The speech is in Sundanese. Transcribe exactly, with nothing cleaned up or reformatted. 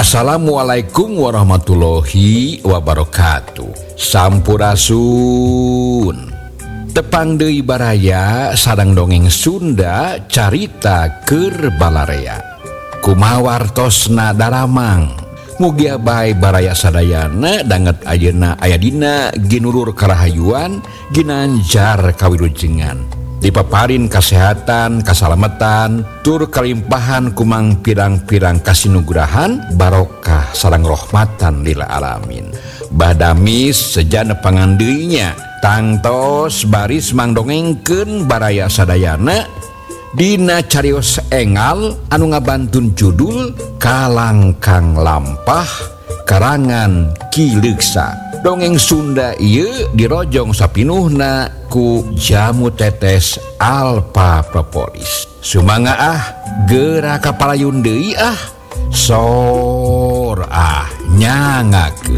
Assalamualaikum warahmatullahi wabarakatuh. Sampurasun. Tepang deui baraya sadang dongeng Sunda carita keur balarea. Kumaha wartosna daramang. Mugia bae baraya sadayana danget ayeuna aya dina ginurur karahayuan ginanjar kawilujengan. Dipaparin kesehatan, keselamatan, tur kalimpahan kumang pirang-pirang kasinugrahan, barokah sareng rahmatan lil alamin. Badamis sejana pangandeuynya, tangtos baris mangdongengkeun baraya sadayana dina carios engal anu ngabantun judul Kalangkang Lampah karangan Ki Leuksa. Dongeng Sunda ieu dirojong sapinuhna ku Jamu Tetes Alpa Propolis. Sumangga ah geura kapalayun deui ah sor ah nyangakeun.